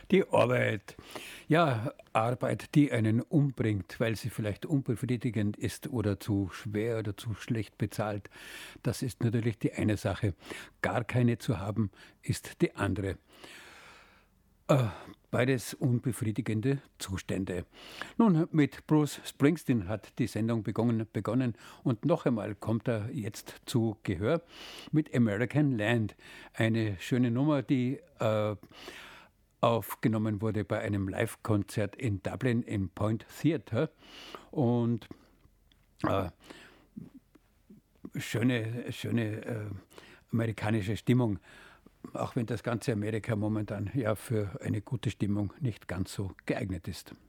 Die Arbeit. Ja, Arbeit, die einen umbringt, weil sie vielleicht unbefriedigend ist oder zu schwer oder zu schlecht bezahlt. Das ist natürlich die eine Sache. Gar keine zu haben, ist die andere. Äh, Beides unbefriedigende Zustände. Nun, mit Bruce Springsteen hat die Sendung begonnen und noch einmal kommt er jetzt zu Gehör mit American Land. Eine schöne Nummer, die aufgenommen wurde bei einem Live-Konzert in Dublin im Point Theatre. Und äh, schöne amerikanische Stimmung, auch wenn das ganze Amerika momentan ja für eine gute Stimmung nicht ganz so geeignet ist.